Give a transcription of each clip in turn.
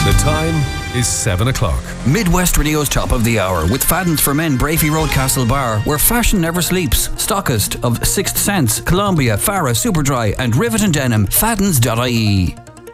The time is 7 o'clock. Midwest Radio's top of the hour with Fadden's for Men, Brafey Road, Castlebar, where fashion never sleeps. Stockist of Sixth Sense, Columbia, Farah, Superdry and Rivet and Denim. Faddens.ie.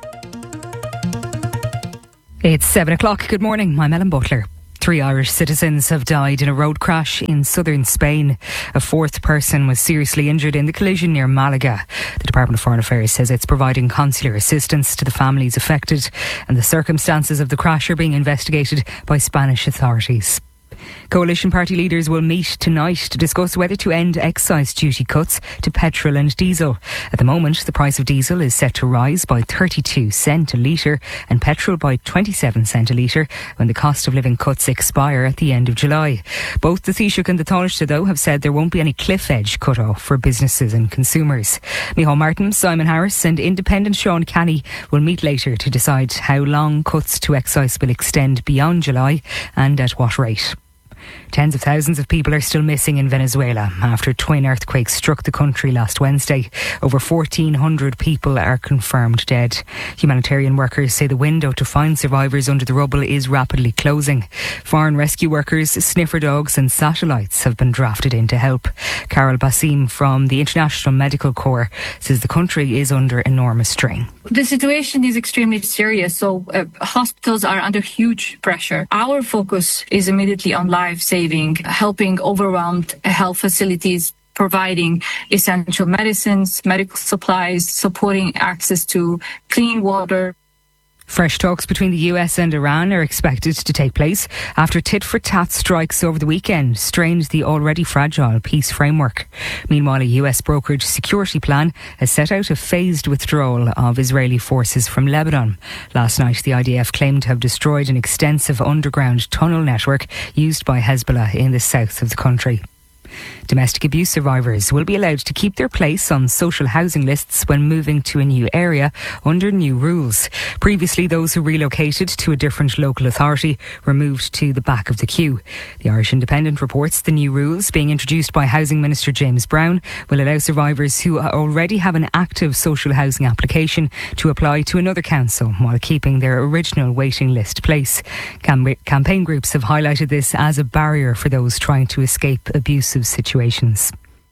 It's 7 o'clock. Good morning. I'm Ellen Butler. 3 Irish citizens have died in a road crash in southern Spain. A fourth person was seriously injured in the collision near Malaga. The Department of Foreign Affairs says it's providing consular assistance to the families affected, and the circumstances of the crash are being investigated by Spanish authorities. Coalition party leaders will meet tonight to discuss whether to end excise duty cuts to petrol and diesel. At the moment, the price of diesel is set to rise by 32 cents a litre and petrol by 27 cents a litre when the cost of living cuts expire at the end of July. Both the Taoiseach and the Taoiseach, though, have said there won't be any cliff edge cut off for businesses and consumers. Micheál Martin, Simon Harris and independent Sean Canny will meet later to decide how long cuts to excise will extend beyond July and at what rate. Tens of thousands of people are still missing in Venezuela after twin earthquakes struck the country last Wednesday. Over 1,400 people are confirmed dead. Humanitarian workers say the window to find survivors under the rubble is rapidly closing. Foreign rescue workers, sniffer dogs and satellites have been drafted in to help. Carol Basim from the International Medical Corps says the country is under enormous strain. The situation is extremely serious, so hospitals are under huge pressure. Our focus is immediately on life-saving, helping overwhelmed health facilities, providing essential medicines, medical supplies, supporting access to clean water. Fresh talks between the US and Iran are expected to take place after tit-for-tat strikes over the weekend strained the already fragile peace framework. Meanwhile, a US brokered security plan has set out a phased withdrawal of Israeli forces from Lebanon. Last night, the IDF claimed to have destroyed an extensive underground tunnel network used by Hezbollah in the south of the country. Domestic abuse survivors will be allowed to keep their place on social housing lists when moving to a new area under new rules. Previously, those who relocated to a different local authority were moved to the back of the queue. The Irish Independent reports the new rules, being introduced by Housing Minister James Brown, will allow survivors who already have an active social housing application to apply to another council while keeping their original waiting list place. Campaign groups have highlighted this as a barrier for those trying to escape abusive situations.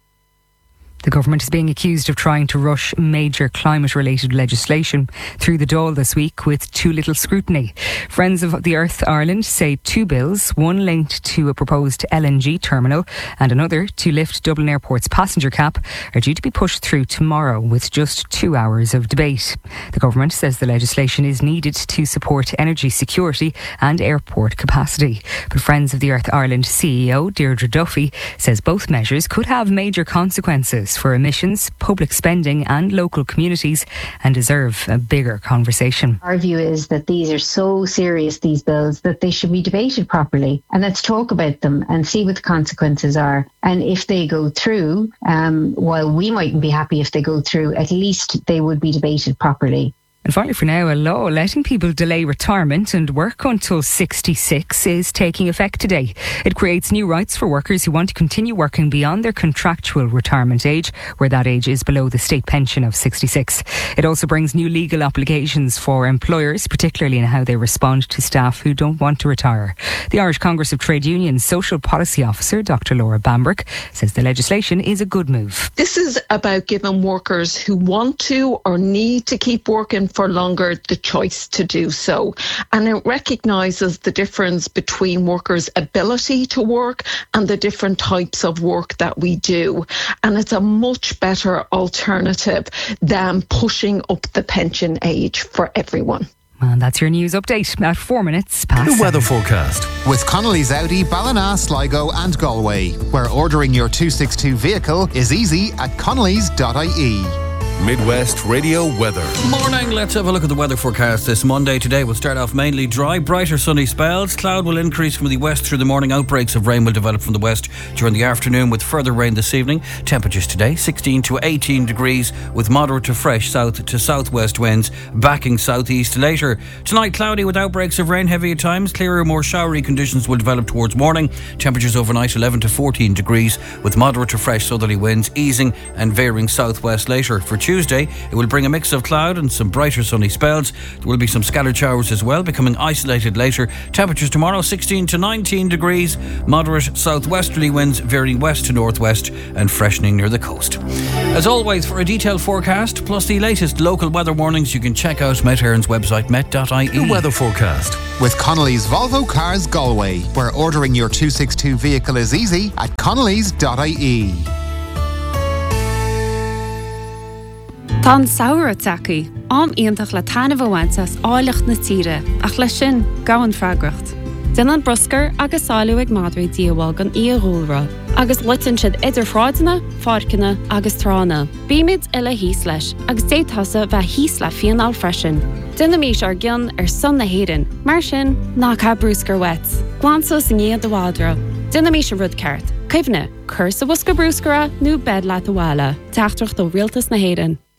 The government is being accused of trying to rush major climate-related legislation through the Dáil this week with too little scrutiny. Friends of the Earth Ireland say two bills, one linked to a proposed LNG terminal and another to lift Dublin Airport's passenger cap, are due to be pushed through tomorrow with just 2 hours of debate. The government says the legislation is needed to support energy security and airport capacity. But Friends of the Earth Ireland CEO Deirdre Duffy says both measures could have major consequences for emissions, public spending and local communities and deserve a bigger conversation. Our view is that these are so serious, these bills, that they should be debated properly, and let's talk about them and see what the consequences are. And if they go through, while we mightn't be happy if they go through, at least they would be debated properly. And finally for now, a law letting people delay retirement and work until 66 is taking effect today. It creates new rights for workers who want to continue working beyond their contractual retirement age, where that age is below the state pension of 66. It also brings new legal obligations for employers, particularly in how they respond to staff who don't want to retire. The Irish Congress of Trade Unions Social Policy Officer, Dr. Laura Bambrick, says the legislation is a good move. This is about giving workers who want to or need to keep working for longer the choice to do so. And it recognises the difference between workers' ability to work and the different types of work that we do. And it's a much better alternative than pushing up the pension age for everyone. And that's your news update at 4 minutes past. The weather forecast with Connolly's Audi, Ballina, Sligo and Galway, where ordering your 262 vehicle is easy at connellys.ie. Midwest Radio weather. Morning, let's have a look at the weather forecast this Monday. Today will start off mainly dry, brighter sunny spells. Cloud will increase from the west through the morning. Outbreaks of rain will develop from the west during the afternoon with further rain this evening. Temperatures today 16 to 18 degrees with moderate to fresh south to southwest winds backing southeast later. Tonight cloudy with outbreaks of rain, heavy at times. Clearer, more showery conditions will develop towards morning. Temperatures overnight 11 to 14 degrees with moderate to fresh southerly winds easing and veering southwest later. For Tuesday, it will bring a mix of cloud and some brighter sunny spells. There will be some scattered showers as well, becoming isolated later. Temperatures tomorrow 16 to 19 degrees, moderate southwesterly winds veering west to northwest and freshening near the coast. As always, for a detailed forecast plus the latest local weather warnings, you can check out Met Éireann's website met.ie. The weather forecast with Connolly's Volvo Cars Galway, where ordering your 262 vehicle is easy at connellys.ie. Tá saoire tacaí, iontach le tainmh bhainteas áileacht na tíre, ach le sin gabhain freagracht. Dinan broscar agus sáiliú ag madraí díobháil gan íoghúlra, agus luitin siad idir fráideanna, fáirceanna agus trána. Bíimiid ile híos leis, agus détasa bheith híos le fianál freisin. Dynamís ar gcion ar son na héireann, mar sin ná cá brúscar wet. Glansos in iad do bhádra. Dynamís an rud ceart. Caimhne, cursa bhusca brúscara nó bed leat a bhile. Teachtrach do rialtas na héireann.